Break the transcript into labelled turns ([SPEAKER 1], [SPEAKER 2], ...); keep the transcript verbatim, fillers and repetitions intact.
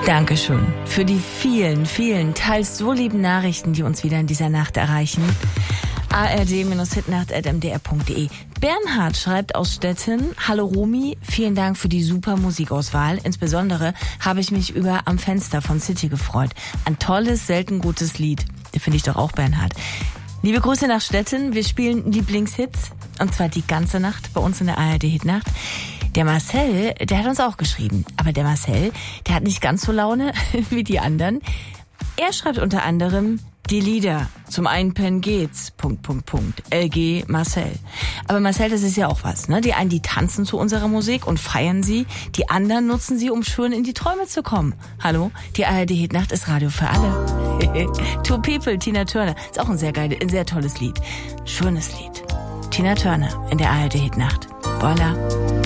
[SPEAKER 1] Dankeschön für die vielen, vielen, teils so lieben Nachrichten, die uns wieder in dieser Nacht erreichen. a r d Hitnacht at m d r punkt d e. Bernhard schreibt aus Stettin: Hallo Romy, vielen Dank für die super Musikauswahl. Insbesondere habe ich mich über Am Fenster von City gefreut. Ein tolles, selten gutes Lied. Finde ich doch auch, Bernhard. Liebe Grüße nach Stettin. Wir spielen Lieblingshits. Und zwar die ganze Nacht bei uns in der A R D Hitnacht. Der Marcel, der hat uns auch geschrieben. Aber der Marcel, der hat nicht ganz so Laune wie die anderen. Er schreibt unter anderem die Lieder. Zum Einpennen geht's. Punkt, Punkt, Punkt. L G Marcel. Aber Marcel, das ist ja auch was, ne? Die einen, die tanzen zu unserer Musik und feiern sie. Die anderen nutzen sie, um schön in die Träume zu kommen. Hallo? Die A R D Hitnacht ist Radio für alle. Two People, Tina Turner. Ist auch ein sehr geiles, ein sehr tolles Lied. Schönes Lied. Tina Turner in der A R D Hitnacht. Voila.